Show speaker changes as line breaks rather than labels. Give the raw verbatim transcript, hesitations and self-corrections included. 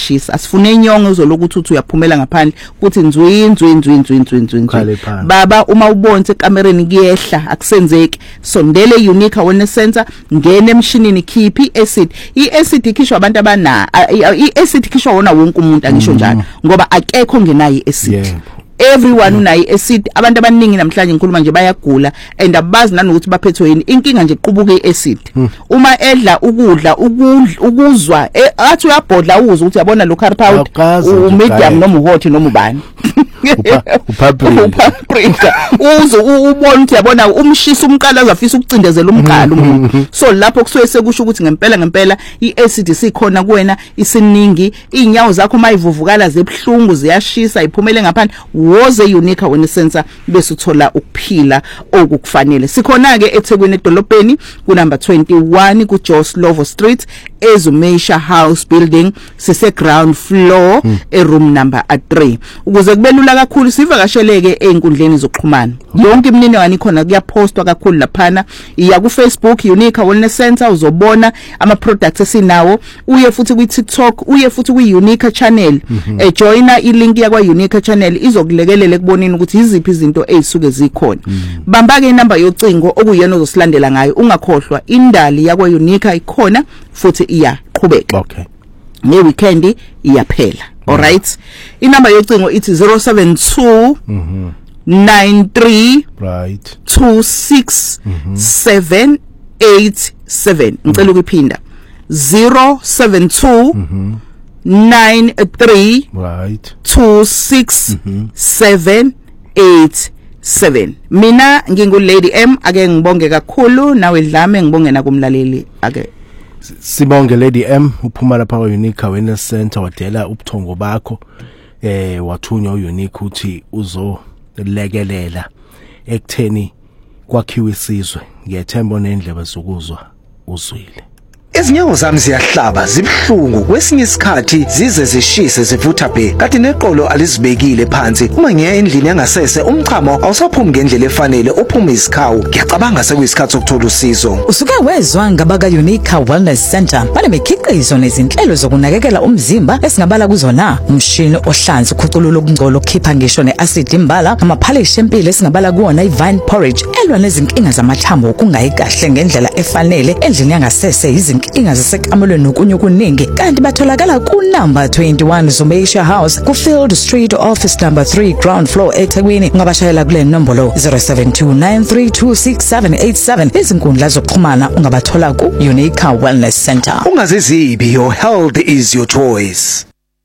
ziyashisa asifune inyongo uzolokuthi uthi uyaphumela ngaphandle kuthi nzwi nzwi nzwi nzwi nzwi nzwi baba uma ubonze ekamereni kuyehla akusenzeki sondele Unique Awareness Center ngene emshinini khiphi acid iacid ikhishwa abantu abana iacid ikhishwa wona wonke umuntu angisho njalo ngoba akekho ngenayi acid everyone unayi acid abantu abaningi namhlanje ngikhuluma nje bayagula and abazi nanokuthi baphethwe yini inkinga nje iqubuke iacid uma edla ukudla ukuzwa athi uyabhodla uzwe ukuthi yabona local powder u medium noma hot noma ubani upaprika uzo ubona ukuthi yabona umshisa umqala azafisa ukucindezela umqala umuntu so lapho kusuye sekusho ukuthi ngempela ngempela iacid sikhona kuwena isiningi inyawo zakho mayivuvukala zebhlungu ziyashisa iphumele ngaphandle woze Unique Awareness Center bese uthola ukuphila okukufanele sikhona ke eThekwini edolobheni ku number twenty-one ku Joe Slovo Street Ezumeisha House Building sise ground floor mm. e room number three ukuze kubelula kakhulu sivakasheleke einkundleni zokuxhumana yonke imininingwane ikhona kuyapostwa kakhulu laphana iya ku Facebook Unique Awareness Center uzobona ama products esinawo uye futhi ku TikTok uye futhi ku Unique channel mm-hmm. e joina ilink yakwa Unique channel izokulekelela ekuboneni ukuthi iziphi izinto ezisuke zikhona mm-hmm. bamba ke inamba yocingo okuyena ozosilandela ngayo ungakhohlwa indali yakwa Unique ikhona futhi iyaqhubeka
okay
ne weekend iyaphela all right inamba yocingo ithi zero seven two
mhm
nine three
right
two six seven eight seven ngicela ukuphinda zero seven two nine three
right
two six seven eight seven mina ngingu Lady M ake ngibonge kakhulu nawe Dlame ngibonge nakumlaleli ake
sibonge Lady M uphuma lapha kwa Unique Awareness Center wadela ubuthongo bakho eh wathunywa uUnique uthi uzo lekelela ekutheni kwakhiwe isizwe ngiyethemba nendlebe zokuzwa uzwile
Izinyawo zami ziyahlaba zibhlungu kwesinye isikhathi zize zishise zivutha bhe kanti neqolo alizibekile phansi uma ngiya endlini yangasese umchamo awusaphumi ngendlela efanele uphuma izikhawu ngiyacabanga sekuyisikhathi sokuthola usizo
usuke wezwa ngabaka Unique Wellness Center banemikhiqizo nezinhlelo zokunakekela umzimba esingabala kuzona umshini ohlanza ukhuculula ukungcola okhipha ngisho neacid imbala amaphalishi empilo esingabala kuona iVine porridge elwa nezinkinga zamathambo kungayi kahle ngendlela efanele endlini yangasese izinkinga inga zasekamelweni nokunye okuningi kanti batholakala ku number twenty-one Zumeisha House ku Field Street office number three ground floor eThekwini ungabashayela kule nombolo zero seven two nine three two six seven eight seven izinkundla zokuxhumana ungabathola ku Unique Wellness Center
ungazizibi your health is your choice.